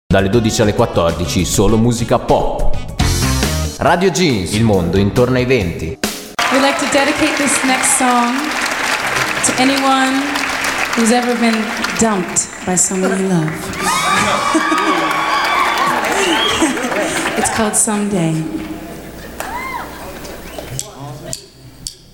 Dalle 12 alle 14, solo musica pop. Radio Jeans, il mondo intorno ai 20. We'd like to dedicate this next song to anyone who's ever been dumped by someone you love. It's called Someday.